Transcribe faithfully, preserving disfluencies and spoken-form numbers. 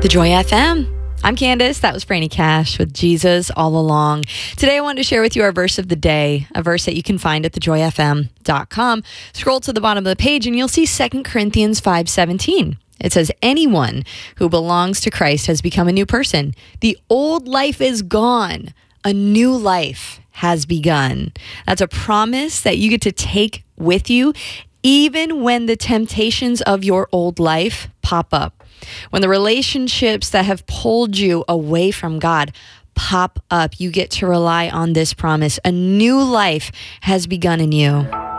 The Joy F M. I'm Candace. That was Franny Cash with Jesus All Along. Today I wanted to share with you our verse of the day, a verse that you can find at the joy f m dot com. Scroll to the bottom of the page and you'll see Second Corinthians five seventeen. It says, anyone who belongs to Christ has become a new person. The old life is gone. A new life has begun. That's a promise that you get to take with you even when the temptations of your old life pop up. When the relationships that have pulled you away from God pop up, you get to rely on this promise. A new life has begun in you.